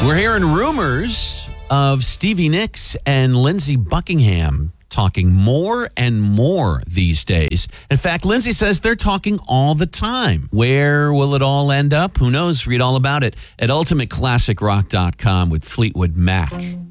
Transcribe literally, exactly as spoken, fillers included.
We're hearing rumors of Stevie Nicks and Lindsey Buckingham talking more and more these days. In fact, Lindsey says they're talking all the time. Where will it all end up? Who knows? Read all about it at ultimate classic rock dot com with Fleetwood Mac.